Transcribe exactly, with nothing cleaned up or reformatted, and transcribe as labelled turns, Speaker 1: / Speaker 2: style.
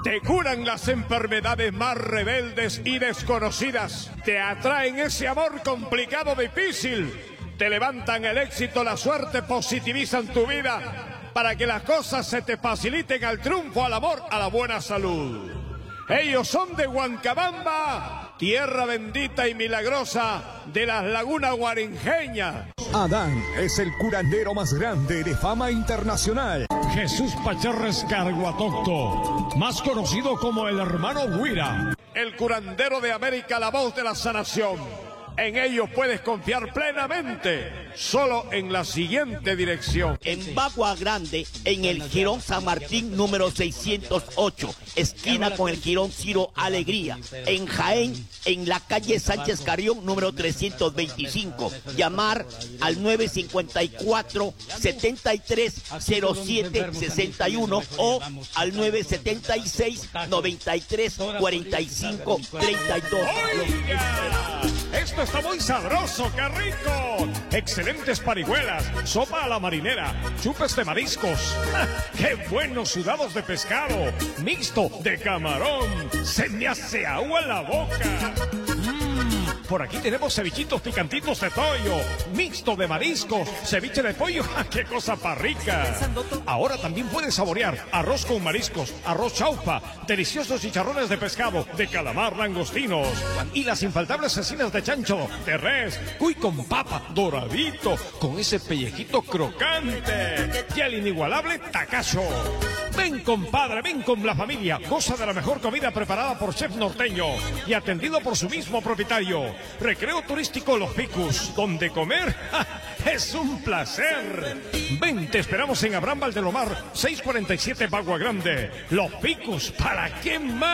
Speaker 1: Te curan las enfermedades más rebeldes y desconocidas. Te atraen ese amor complicado, difícil. Te levantan el éxito, la suerte, positivizan tu vida para que las cosas se te faciliten al triunfo, al amor, a la buena salud. Ellos son de Huancabamba, tierra bendita y milagrosa de las lagunas guarinjeñas.
Speaker 2: Adán es el curandero más grande de fama internacional.
Speaker 3: Jesús Pacharres Carguatocto, más conocido como el hermano Guira.
Speaker 1: El curandero de América, la voz de la sanación. En ellos puedes confiar plenamente, solo en la siguiente dirección.
Speaker 4: En Bagua Grande, en el Jirón San Martín número seiscientos ocho, esquina con el Jirón Ciro Alegría. En Jaén, en la calle Sánchez Carrión número trescientos veinticinco. Llamar al nueve cinco cuatro, setenta y tres, cero siete sesenta y uno o al nueve setenta y seis, noventa y tres, cuarenta y cinco, treinta y dos.
Speaker 1: ¡Oiga! Esto está muy sabroso, qué rico. Excelentes parihuelas, sopa a la marinera, chupes de mariscos. ¡Ja! ¡Qué buenos sudados de pescado! Mixto de camarón. Se me hace agua en la boca. Mm, por aquí tenemos cevichitos picantitos de pollo, mixto de mariscos, ceviche de pollo. ¡Ja! ¡Qué cosa para rica! Ahora también puedes saborear arroz con mariscos, arroz chaufa, deliciosos chicharrones de pescado, de calamar, langostinos y las infaltables cecinas de chancho, de res, cuy con papa, doradito, con ese pellejito crocante y el inigualable tacacho. Ven, compadre, ven con la familia, goza de la mejor comida preparada por chef norteño y atendido por su mismo propietario. Recreo turístico Los Picus, donde comer ¡ja! Es un placer. Ven, te esperamos en Abraham Valdelomar, seiscientos cuarenta y siete Bagua Grande. Los Picus, ¿para qué más?